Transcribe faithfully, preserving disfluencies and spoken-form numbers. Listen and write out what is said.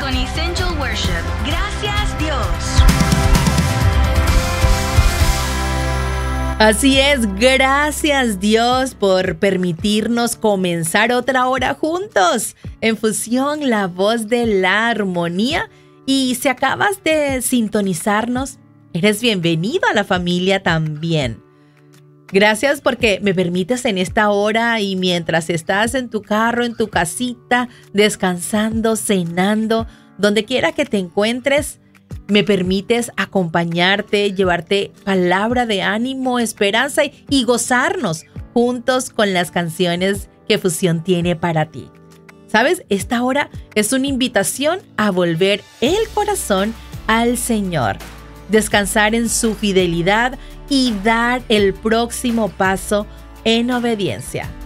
con Essential Worship. Gracias, Dios. Así es, gracias Dios por permitirnos comenzar otra hora juntos en Fusión, la voz de la armonía. Y si acabas de sintonizarnos, eres bienvenido a la familia también. Gracias porque me permites en esta hora y mientras estás en tu carro, en tu casita, descansando, cenando, donde quiera que te encuentres, me permites acompañarte, llevarte palabra de ánimo, esperanza y, y gozarnos juntos con las canciones que Fusión tiene para ti. ¿Sabes? Esta hora es una invitación a volver el corazón al Señor, descansar en su fidelidad y dar el próximo paso en obediencia.